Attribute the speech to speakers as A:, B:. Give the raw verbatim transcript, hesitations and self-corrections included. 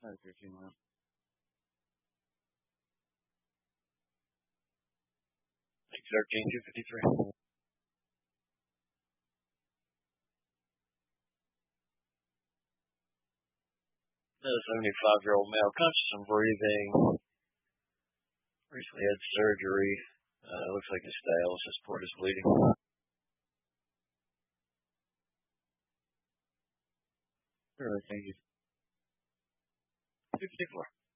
A: That's fifteen miles.
B: thirteen two fifty-three. Another seventy-five-year-old male, conscious and breathing. Recently had surgery. Uh, looks like his dialysis port is bleeding.
A: Sure, thank you.
B: two fifty-four.